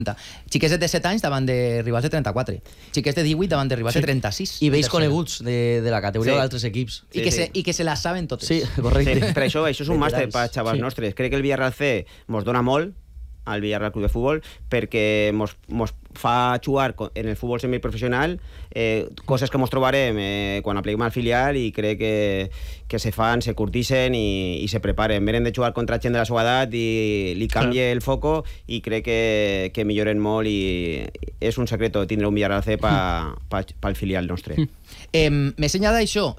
Xiquets de 17 anys davant de rivals de 34. Xiquets de 18 davant de rivals de 36. I vells coneguts de la categoria d'altres equips. I que se la saben totes. Sí, correcte. Per això és un màster per xavals nostres. Crec que el Villarreal C mos dona molt al Villarreal Club de Futbol perquè mos fa jugar en el futbol semiprofessional coses que mos trobarem quan apliquem al filial i crec que se fan, se curtixen i se preparen. Venen de jugar contra gent de la seva edat i li canvia el foco i crec que milloren molt i és un secret tindre un Villarreal C pel filial nostre. Més enllà d'això,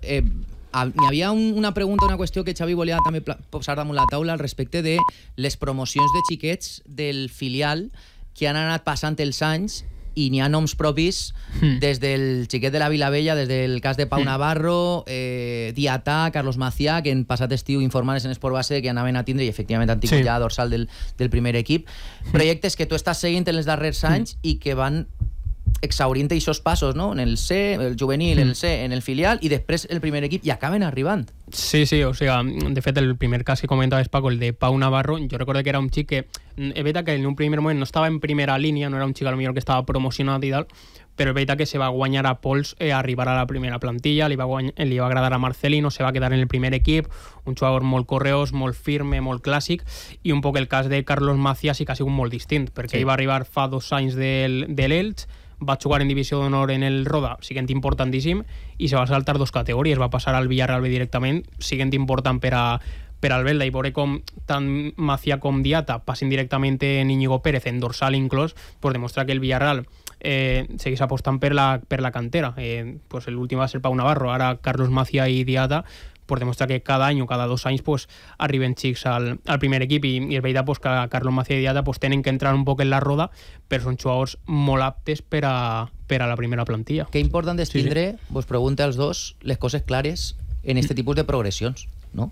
hi havia una pregunta, una qüestió que Xavi volia també posar damunt la taula al respecte de les promocions de xiquets del filial que han anat passant els anys i n'hi ha noms propis des del xiquet de la Vilavella, des del cas de Pau Navarro, Diatà, Carlos Macià, que en passat estiu informaven en Esport Base que anaven a tindre i efectivament han tingut ja dorsal del primer equip. Projectes que tu estàs seguint en els darrers anys i que van exhaurint aquests passos, no? En el C, el juvenil, el C, en el filial i després el primer equip i acaben arribant. Sí, o sigui, de fet el primer cas que comentaves, Paco, el de Pau Navarro, jo recordo que era un xic que és veritat que en un primer moment no estava en primera línia, no era un xic a lo millor que estava promocionat i tal, però és veritat que se va guanyar a pols arribar a la primera plantilla, li va agradar a Marcelino, se va quedar en el primer equip, un jugador molt correós, molt firme, molt clàssic, i un poc el cas de Carlos Macià sí que ha sigut molt distint, perquè ell va arribar fa 2 anys de l'Elx, va jugar en divisió d'honor en el Roda, siguent importantíssim, i se va saltar 2 categories, va passar al Villarreal B directament, siguent important per al Belda, i veure com tant Macià com Diatà passin directament en Íñigo Pérez, en dorsal inclòs, pues demostra que el Villarreal segueix apostant per la cantera. Pues l'últim va ser Pau Navarro, ara Carlos Macià i Diatà, pues demostra que cada any o cada 2 anys pues, arriben xics al primer equip i és veritat pues, que Carlos Macià i Diatà pues, tenen que entrar un poc en la roda, però són jugadors molt aptes per a la primera plantilla. Què important és tindre, vos pregunto als dos, les coses clares en este tipus de progressions, ¿no?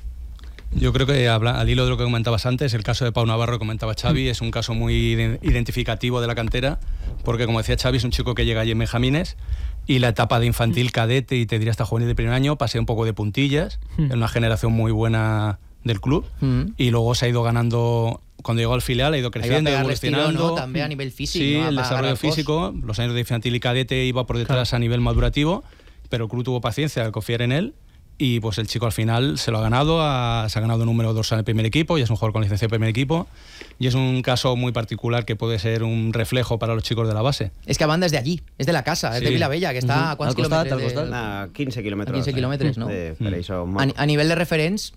Yo creo que al hilo de lo que comentabas antes, el caso de Pau Navarro que comentaba Xavi, es un caso muy identificativo de la cantera, porque como decía Xavi, es un chico que llega allí en Benjamines y la etapa de infantil, cadete y te diría hasta juvenil de primer año, pasé un poco de puntillas, en una generación muy buena del club, y luego se ha ido ganando, cuando llegó al filial ha ido creciendo, evolucionando, ¿no? También a nivel físico. Sí, ¿no? el desarrollo físico, los años de infantil y cadete iba por detrás a nivel madurativo, pero el club tuvo paciencia al confiar en él. Y pues el chico al final se lo ha ganado, se ha ganado número 2 en el primer equipo y es un jugador con licencia de primer equipo y es un caso muy particular que puede ser un reflejo para los chicos de la base. Es que Abanda es de allí, es de la casa, es de Vilavella, que está a quants quilòmetres? A 15 quilòmetres. 15 quilòmetres, no? Per això, a nivell de referents,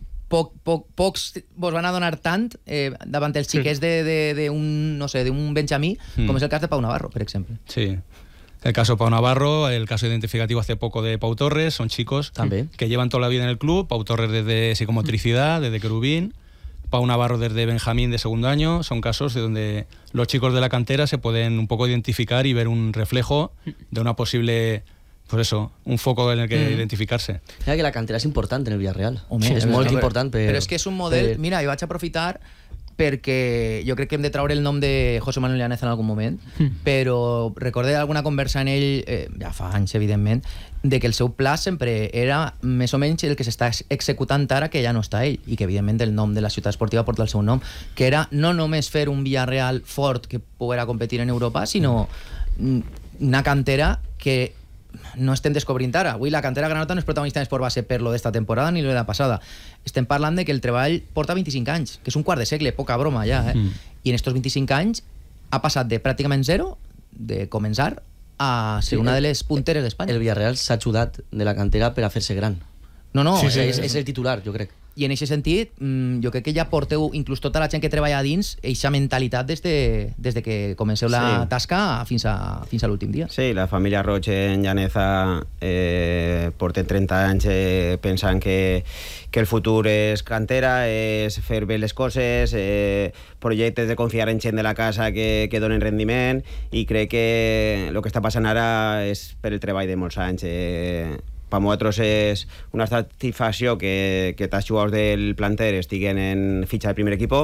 pocs vos van a donar tant davant els xiquets d'un, no sé, d'un Benjamí, com és el cas de Pau Navarro, per exemple. Sí. El caso de Pau Navarro, el caso identificativo hace poco de Pau Torres, son chicos que llevan toda la vida en el club. Pau Torres desde psicomotricidad, desde querubín. Pau Navarro desde Benjamín de segundo año. Son casos de donde los chicos de la cantera se pueden un poco identificar y ver un reflejo de una posible, pues eso, un foco en el que identificarse. Mira que la cantera és important en el Villarreal. Home, és molt important. Però és que és un model... Mira, jo vaig aprofitar perquè jo crec que hem de traure el nom de José Manuel Llanez en algun moment, però recordé alguna conversa en ell, ja fa anys, evidentment, de que el seu pla sempre era més o menys el que s'està executant ara, que ja no està ell, i que evidentment el nom de la ciutat esportiva porta el seu nom, que era no només fer un Villarreal fort que poguera competir en Europa, sinó una cantera que no estem descobrint ara. Avui la cantera granota no és protagonista d'Esport Base per lo d'esta temporada ni lo de la passada. Estem parlant de que el treball porta 25 anys, que és un quart de segle, poca broma ja, i en estos 25 anys ha passat de pràcticament zero, de començar, a ser una de les punteres d'Espanya. El Villarreal s'ha ajudat de la cantera per a fer-se gran. No, és el titular, jo crec. I en aquest sentit, jo crec que ja porteu, inclús tota la gent que treballa a dins, eixa mentalitat des de que comenceu la tasca fins a l'últim dia. Sí, la família Roig en Llaneza porten 30 anys pensant que el futur és cantera, és fer bé les coses, projectes de confiar en gent de la casa que donen rendiment, i crec que el que està passant ara és per el treball de molts anys. Per nosaltres és una satisfacció que els jugadors del planter estiguen en fitxa del primer equip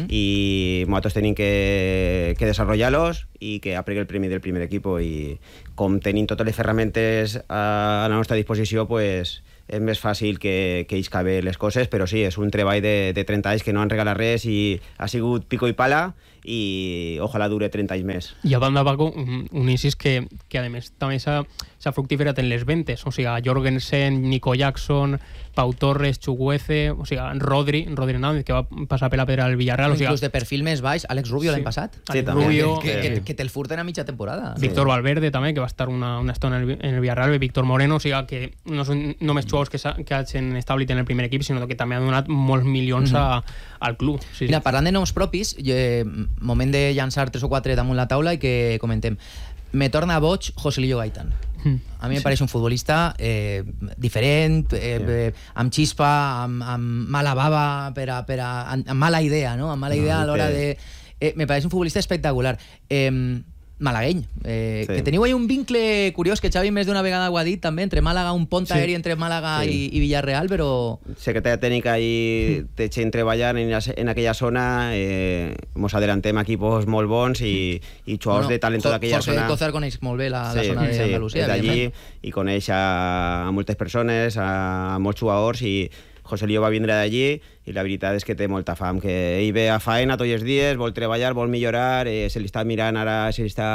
i nosaltres tenim que desenvolupar-los i que apregui el premi del primer equip, i com tenim totes les ferramentes a la nostra disposició, pues és més fàcil que ells caben les coses, però sí, és un treball de 30 anys que no han regalat res i ha sigut pico i pala, i ojalà dure 30 anys més. I a banda, Paco, un incís que a més també s'ha fructiferat en les ventes, o sigui, Jorgensen, Nico Jackson, Pau Torres, Chukwueze, o sigui, Rodri Nández, que va passar per la pedra del Villarreal. O sigui, inclús de perfil més baix, Àlex Rubio l'any passat. Sí, també. Rubio, que te'l furten a mitja temporada. Víctor Valverde també, que va estar una estona en el Villarreal, Víctor Moreno, o sigui que no són només jugadors que hagin establit en el primer equip, sinó que també han donat molts milions al club. Sí, Mira, parlant de noms propis, moment de llançar 3 o 4 damunt la taula i que comentem. Me torna boig Joselillo Gaitán. A mi me pareix un futbolista diferent, amb xispa, amb mala bava, amb mala idea, no? Amb mala idea a l'hora de... me pareix un futbolista espectacular. Malagueny, que teniu ahí un vincle curiós que Xavi més d'una vegada ho ha dit també, entre Màlaga, un pont aeri entre Màlaga i Villarreal, però... Secretaria técnica ahí te echen treballant en aquella zona, nos adellantem equipos molt bons i jugadors de talento d'aquella zona. Jorge Cózar coneix molt bé la zona d'Andalusia. És d'allí i coneix a moltes persones, a molts jugadors, i Joselillo va vindre d'allí i la veritat és que té molta fam, que ell ve a faena tots els dies, vol treballar, vol millorar, se li està mirant ara,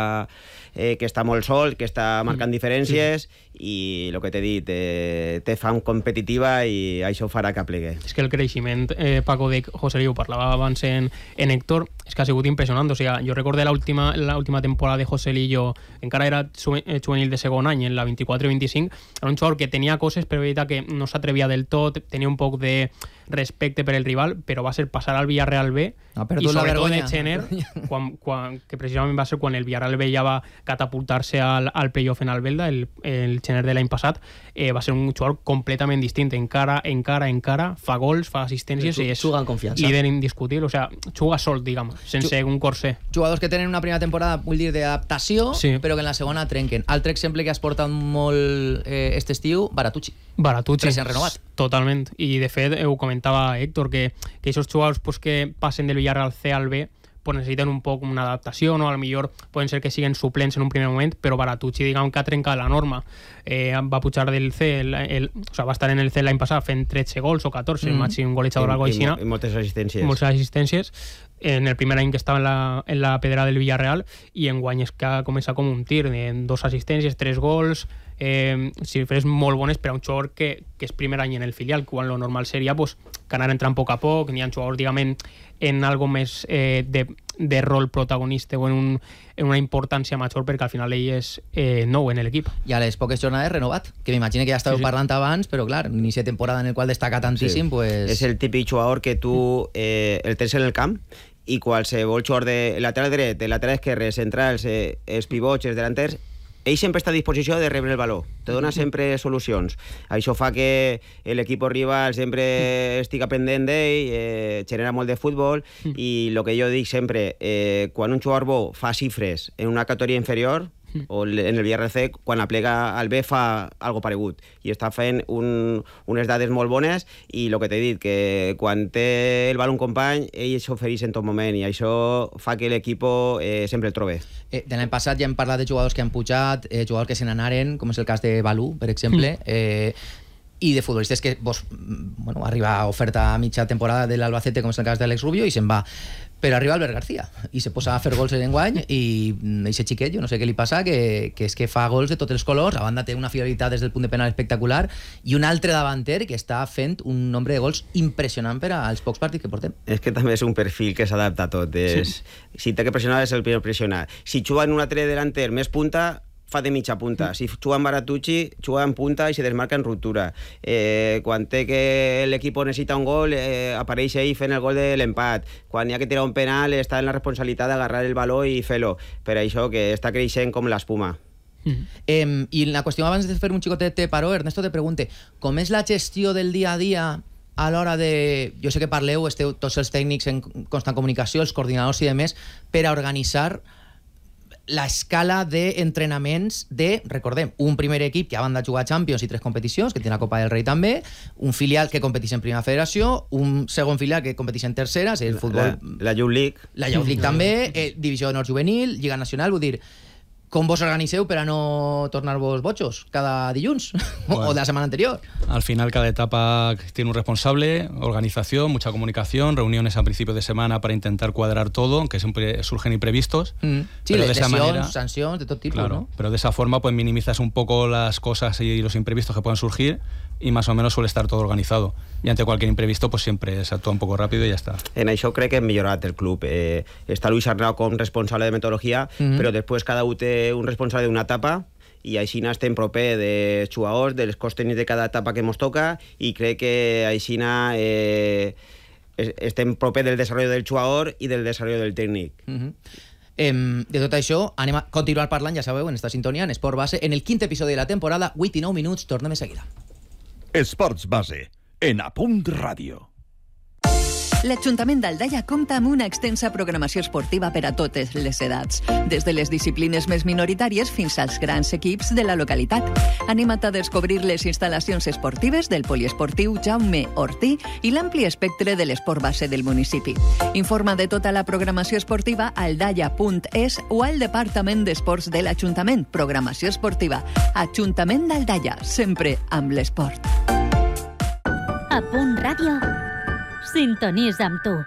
que està molt sol, que està marcant diferències, i el que t'he dit, té fam competitiva i això farà que plegue. És que el creixement, Paco, de Joselillo, ho parlava abans en Héctor, és que ha sigut impressionant. O sigui, jo recordo l'última temporada de Joselillo, encara era juvenil de segon any, en la 24-25, era un jugador que tenia coses, però veritat que no s'atrevia del tot, tenia un poc de respecte per el rival, però va ser passar al Villarreal B i sobretot de Chener, que precisament va ser quan el Villarreal B ja va catapultar-se al playoff en Albelda, el Chener de l'any passat, va ser un jugador completament distint, encara, fa gols, fa assistències i és líder indiscutible, o sigui, juga sol, diguem, sense un corser. Jugadors que tenen una primera temporada, vull dir, d'adaptació, però que en la segona trenquen. Altre exemple que has portat molt este estiu, Baratucci. Recent renovat. Totalment, i de fet ho comentava Héctor, que aquests jugadors pues, que passen del Villarreal C al B pues necessiten un poc una adaptació, no? A lo millor poden ser que siguin suplents en un primer moment, però Baratucci, diguem, que ha trencat la norma. Va pujar del C, o sigui, va estar en el C l'any passat fent 13 gols o 14, el màxim golejador algo així. I moltes assistències. En el primer any que estava en la pedra del Villarreal, i enguany és que ha començat com un tir, 2 assistències, 3 gols, xifres molt bones per a un jugador que és primer any en el filial, quan lo normal seria pues, que anar entrant a poc a poc, n'hi ha jugadors, diguem, en algo més de rol protagonista o en una importància major, perquè al final ell és nou en l'equip. I a les poques jornades renovat, que m'imagino que ja estàveu parlant abans, però clar, inici de temporada en el qual destaca tantíssim, pues... És el típic jugador que tu el tens en el camp i qualsevol jugador de lateral dret, de lateral esquerre, centrals, els pivots, els delanters, ell sempre està a disposició de rebre el valor, te dona sempre solucions. Això fa que l'equip rival sempre estigui pendent d'ell, genera molt de futbol, i el que jo dic sempre, quan un jugador bo fa xifres en una categoria inferior, o en el VRC, quan aplega al B fa algo paregut, i està fent unes dades molt bones, i el que t'he dit, que quan té el valor un company, ell s'ofereix en tot moment, i això fa que l'equip sempre el trobe. De l'any passat ja hem parlat de jugadors que han pujat, jugadors que se n'anaren, com és el cas de Balú, per exemple, i de futbolistes que arriba a oferta a mitja temporada de l'Albacete, com és el cas d'Àlex Rubio, i se'n va. Però arriba Albert García i se posa a fer gols en enguany, i aquest xiquet, jo no sé què li passa, que és que fa gols de tots els colors. A banda té una fiabilitat des del punt de penal espectacular, i un altre davanter que està fent un nombre de gols impressionant per als pocs partits que portem. És que també és un perfil que s'adapta a tot. Si té que pressionar, és el primer pressionar. Si juga en un altre delanter més punta, fa de mitja punta. Si juga en Baratucci, juga en punta i se desmarca en ruptura. Quan té que l'equip necessita un gol, apareix ell fent el gol de l'empat. Quan hi ha que tirar un penal, està en la responsabilitat d'agarrar el valor i fer-lo. Per això que està creixent com l'espuma. I la qüestió, abans de fer un xicotet de paró, Ernesto te pregunte, com és la gestió del dia a dia a l'hora de... Jo sé que parleu, esteu tots els tècnics en constant comunicació, els coordinadors i demés, per a organitzar la escala d'entrenaments de, recordem, un primer equip que a banda jugar Champions i 3 competicions, que té la Copa del Rei també, un filial que competeix en Primera Federació, un segon filial que competeix en tercera, el futbol... La Youth League. La Youth League també, Divisió d'Honor Juvenil, Lliga Nacional, vull dir, Com vos organiceu per a no tornar-vos botxos cada dilluns Bueno. o de la setmana anterior? Al final cada etapa tiene un responsable, organización, mucha comunicación, reuniones a principios de semana para intentar cuadrar todo, aunque siempre surgen imprevistos. Sí, pero de esa lesions, manera, sancions, de tot tipus, claro, no? pero de esa forma pues minimizas un poco las cosas y los imprevistos que puedan surgir y más o menos suele estar todo organizado. Y ante cualquier imprevisto pues siempre se actúa un poco rápido y ya está. En això crec que hem millorat el club. Està Luis Arnau com responsable de metodologia, però després cada un té un responsable d'una etapa i així estem proper dels jugadors, dels cos tècnics de cada etapa que ens toca i crec que així estem proper del desenvolupament del jugador i del desenvolupament del tècnic. De tot això, anem a continuar parlant, ja sabeu, en esta sintonia, en Esport Base, en el 5è episodi de la temporada, 8 i 9 minuts, tornem de seguida. Esports Base, en Apunt Ràdio. L'Ajuntament d'Aldaia compta amb una extensa programació esportiva per a totes les edats, des de les disciplines més minoritàries fins als grans equips de la localitat. Anima't a descobrir les instal·lacions esportives del poliesportiu Jaume Ortí i l'ampli espectre de l'esport base del municipi. Informa de tota la programació esportiva a aldaia.es o al Departament d'Esports de l'Ajuntament. Programació esportiva. Ajuntament d'Aldaia, sempre amb l'esport. A Punt Ràdio, sintonitza amb tu.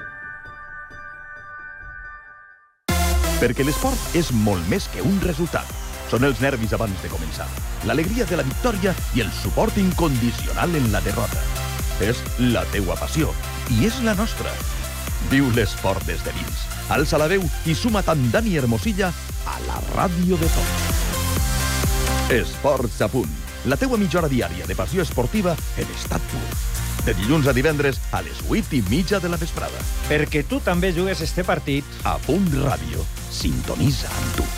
Perquè l'esport és molt més que un resultat. Són els nervis abans de començar, l'alegria de la victòria i el suport incondicional en la derrota. És la teua passió i és la nostra. Viu l'esport des de dins. Alça la veu i suma't amb Dani Hermosilla a la ràdio de tots. Esports a punt. La teua mitja hora diària de passió esportiva en estat pur. De dilluns a divendres a les 8:30 de la vesprada. Perquè tu també jugues este partit. A Punt Ràdio. Sintonitza amb tu.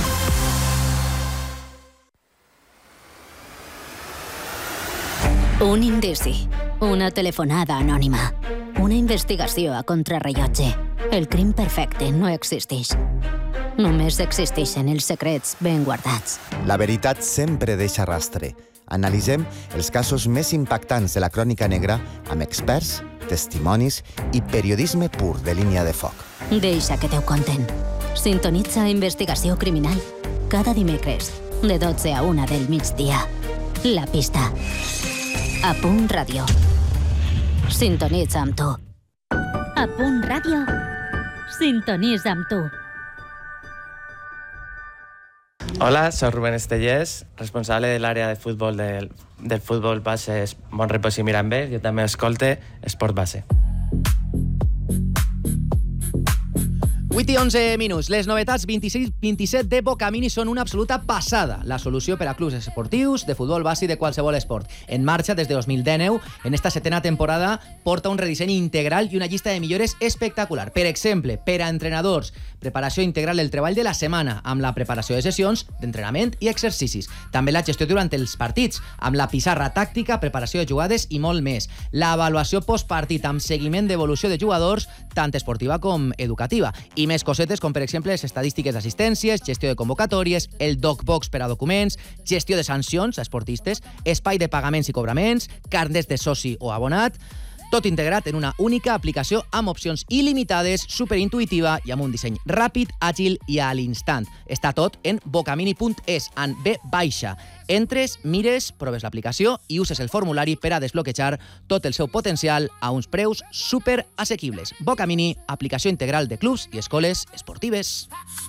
Un indici, una telefonada anònima, una investigació a contrarrellotge. El crim perfecte no existeix. Només existeixen els secrets ben guardats. La veritat sempre deixa rastre. Analitzem els casos més impactants de la crònica negra amb experts, testimonis i periodisme pur de línia de foc. Deixa que t'ho conten. Sintonitza Investigació Criminal cada dimecres, de 12 a 1 del migdia. La pista. A Punt Ràdio. Sintonitza amb tu. A Punt Ràdio. Sintonitza amb tu. Hola, soc Rubén Estellés, responsable de l'àrea de futbol del futbol base Bon Repòs i Mirambell. Jo també escolte Esport Base. 8 i 11 minuts. Les novetats 26-27 de Bocamini són una absoluta passada. La solució per a clubs esportius, de futbol base i de qualsevol esport. En marxa des de 2019, en esta setena temporada, porta un redisseny integral i una llista de millores espectacular. Per exemple, per a entrenadors, preparació integral del treball de la setmana, amb la preparació de sessions, d'entrenament i exercicis. També la gestió durant els partits, amb la pissarra tàctica, preparació de jugades i molt més. L'avaluació postpartit amb seguiment d'evolució de jugadors, tant esportiva com educativa. I més cosetes com, per exemple, les estadístiques d'assistències, gestió de convocatòries, el DocBox per a documents, gestió de sancions a esportistes, espai de pagaments i cobraments, carnets de soci o abonat, tot integrat en una única aplicació amb opcions il·limitades, superintuitiva i amb un disseny ràpid, àgil i a l'instant. Està tot en bocamini.es, en B baixa. Entres, mires, proves l'aplicació i uses el formulari per a desbloquejar tot el seu potencial a uns preus super assequibles. Bocamini, aplicació integral de clubs i escoles esportives.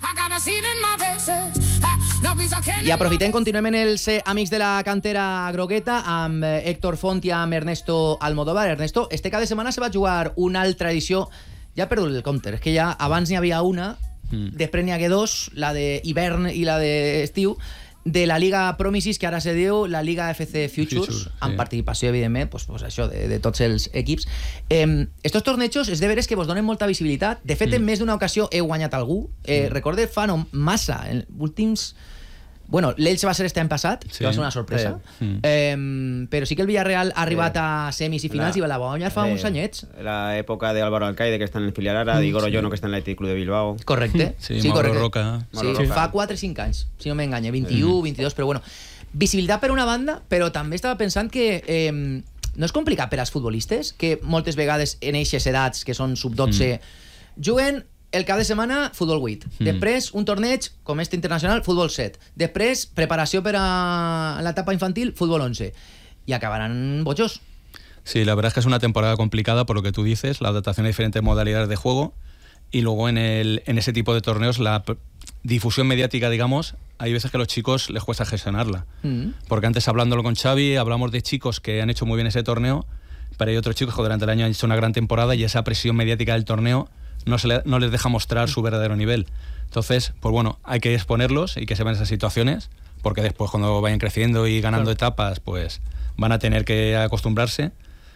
I aprofitem, continuem en els amics de la cantera grogueta amb Héctor Font i amb Ernesto Almodóvar. Ernesto, este cap de setmana se va jugar una altra edició, ja he perdut el compte, és que ja abans n'hi havia una, després n'hi hagué dos, la d'hivern i la d'estiu, de la Liga Promises, que ara se diu la Liga FC Futures, amb participació, evidentment, pues això, de tots els equips. Estos tornejos és de veres que vos donen molta visibilitat. De fet, en més d'una ocasió heu guanyat algú. Recorde fa no massa, en últims... Bueno, l'Elx va ser este any passat, que va ser una sorpresa. Però sí que el Villarreal ha arribat a semis i finals i la va guanyar fa uns anyets. L'època d'Álvaro Alcaide, que està en el filial ara, d'Igor Oyono, que està en l'Athletic Club de Bilbao. Correcte. Sí, Mauro Roca. Sí, fa 4 o 5 anys, si no m'enganya, 21, 22, però bueno. Visibilitat per una banda, però també estava pensant que no és complicat per als futbolistes, que moltes vegades en eixes edats, que són sub-12, juguen el cap de setmana, futbol 8. Després, un torneig com este internacional, futbol 7. Després, preparació per a l'etapa infantil, futbol 11. Y acabarán bochos. Sí, la verdad es que es una temporada complicada por lo que tú dices, la adaptación a diferentes modalidades de juego, y luego en ese tipo de torneos la difusión mediática, digamos, hay veces que a los chicos les cuesta gestionarla. Porque antes, hablándolo con Xavi, hablamos de chicos que han hecho muy bien ese torneo, pero hay otros chicos que durante el año han hecho una gran temporada y esa presión mediática del torneo no les deja mostrar su verdadero nivel. Entonces, pues bueno, hay que exponerlos y que se vean esas situaciones, porque después cuando vayan creciendo y ganando etapas, pues van a tener que acostumbrarse,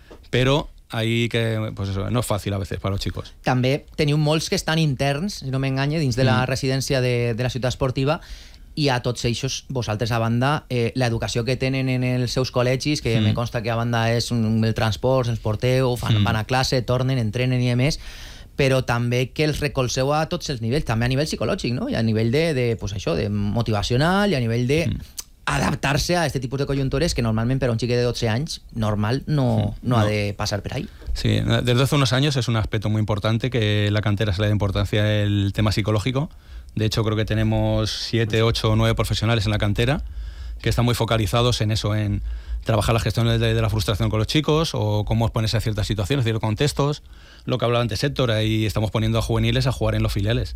pero hay que, pues eso, no és fàcil a veces para los chicos. També teniu molts que estan interns, si no m'enganye, dins de la residència de la ciutat esportiva, i a tots ells, vosaltres a banda, l'educació que tenen en els seus col·legis, que me consta que a banda és el transport, els porteu, van a classe, tornen, entrenen i més, però també que els recolzeu a tots els nivells, també a nivell psicològic, no? I a nivell pues això, de motivacional, i a nivell de adaptarse a este tipo de coyuntures que normalmente para un chico de 12 años normal no ha de pasar por ahí. Sí, desde hace unos años es un aspecto muy importante que la cantera se le da importancia el tema psicológico. De hecho, creo que tenemos 7, 8 o 9 profesionales en la cantera que están muy focalizados en eso, en trabajar la gestión de la frustración con los chicos o cómo exponerse a ciertas situaciones, ciertos contextos. Lo que hablaba antes Héctor, ahí estamos poniendo a juveniles a jugar en los filiales.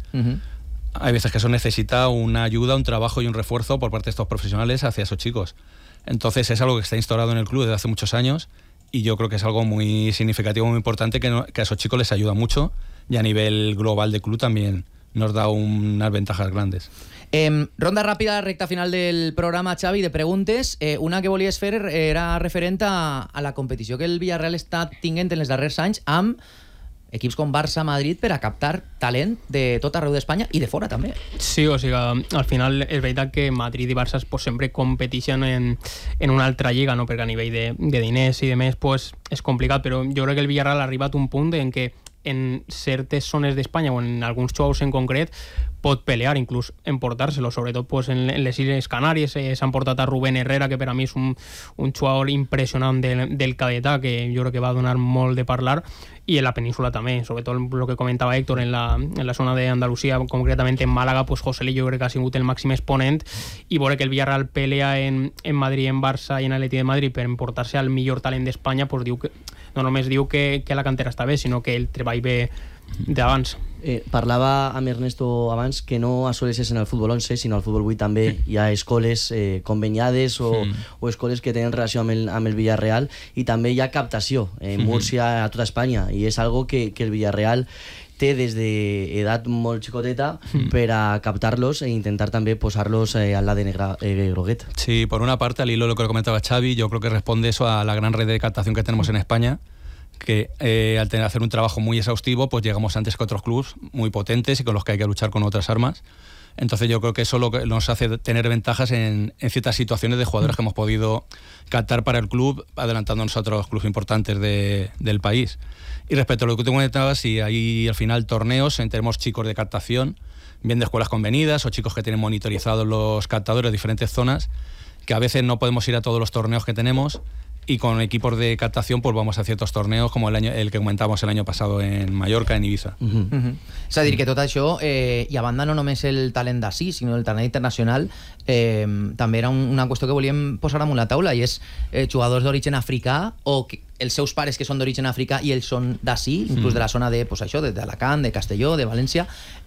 Hay veces que eso necesita una ayuda, un trabajo y un refuerzo por parte de estos profesionales hacia esos chicos. Entonces es algo que está instaurado en el club desde hace muchos años y yo creo que es algo muy significativo, muy importante, que a esos chicos les ayuda mucho y a nivel global de club también nos da unas ventajas grandes. Ronda ràpida, recta final del programa, Xavi, de preguntes. Una que volies fer era referent a la competició que el Villarreal està tinguent en els darrers anys amb equips com Barça, Madrid, per a captar talent de tot arreu d'Espanya i de fora també. Sí, o sigui, al final és veritat que Madrid i Barça pues, sempre competeixen en una altra lliga, no? Perquè a nivell de diners i de més pues, és complicat, però jo crec que el Villarreal ha arribat a un punt en què en certes zones d'Espanya o en alguns jugadors en concret pot pelear, inclús emportar-se-lo, sobretot pues, en les Illes Canàries s'han portat a Rubén Herrera, que per a mi és un jugador impressionant del cadetà, que jo crec que va donar molt de parlar, i en la península també, sobretot el que comentava Héctor en la zona d'Andalusia, concretament en Màlaga, pues José jo crec que ha sigut el màxim exponent, i veure que el Villarreal pelea en Madrid, en Barça i en l'Atleti de Madrid per emportar-se al millor talent d'Espanya, pues diu que no només diu que la cantera està bé, sinó que el treball ve d'abans. Parlava amb Ernesto abans que no sols és en el futbol 11, sinó al futbol 8 també hi ha escoles conveniades o escoles que tenen relació amb el Villarreal, i també hi ha captació en Múrcia, a tota Espanya, i és algo que el Villarreal té des d'edat molt xicoteta per a captar-los e intentar també posar-los al lado de groguet. Sí, por una parte, al hilo de lo que comentaba Xavi, yo creo que responde eso a la gran red de captación que tenemos en España, que al hacer un trabajo muy exhaustivo, pues llegamos antes que otros clubes muy potentes y con los que hay que luchar con otras armas. Entonces yo creo que eso nos hace tener ventajas en ciertas situaciones de jugadores que hemos podido captar para el club, adelantándonos a otros clubes importantes del país. Y respecto a lo que tú comentabas, si hay al final torneos, tenemos chicos de captación, bien de escuelas convenidas o chicos que tienen monitorizados los captadores de diferentes zonas, que a veces no podemos ir a todos los torneos que tenemos, y con equipos de captación pues vamos a ciertos torneos como el que comentábamos el año pasado en Mallorca, en Ibiza. És a dir, que tot això, i a banda no només el talent d'ací, sinó el talent internacional, també era una qüestió que volíem posar damunt la taula, i és jugadors d'origen africà o els seus pares que són d'origen africà i ells són d'ací, inclús de la zona de, pues això, d'Alacant, de Castelló, de València,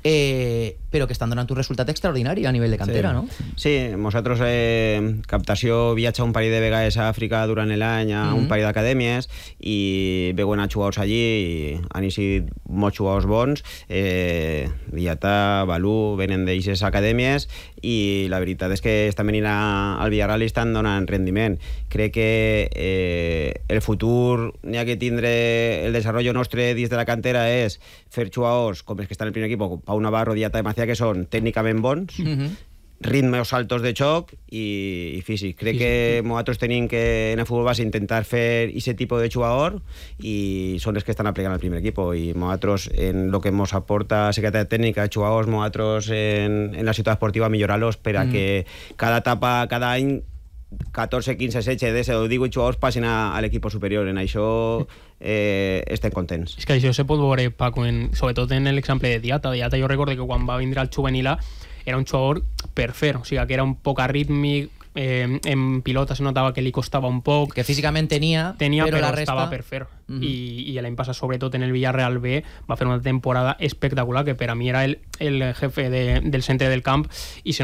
però que estan donant un resultat extraordinari a nivell de cantera, sí. ¿no? Sí, nosaltres captació viatja un parell de vegades a Àfrica durant l'any a un parell d'acadèmies i veuen a jugadors allí i han sigut molts jugadors bons, Diata, Balú, venen d'eixes acadèmies i la veritat és que estan venint al Villarreal i estan donant rendiment. Crec que el futur n'hi ha que tindre el desenvolupament nostre dins de la cantera és fer jugadors com els que estan en el primer equip, Pau Navarro, Diata i Macià, que són tècnicament bons, ritmes altos de xoc i físic. Crec que nosaltres tenim que en el futbol base intentar fer aquest tipus de jugador i són els que estan aplicant al primer equip, i nosaltres en el que ens aporta secretaria tècnica, jugadors, nosaltres en la ciutat esportiva millorar-los per a que cada etapa, cada any 14, 15, 16, 10 o 18 jugadors passin a l'equip superior. En això estem contents. És que això se pot veure, Paco, sobretot en l'exemple de Diata. Diata jo recordo que quan va vindre al juvenil A era un jugador per fer, o sigui que era un poc arrítmic, en pilota se notava que li costava un poc, que físicament tenia però la resta estava per fer. I l'any passat, sobretot en el Villarreal B, va fer una temporada espectacular, que per a mi era el jefe del centre del camp, i se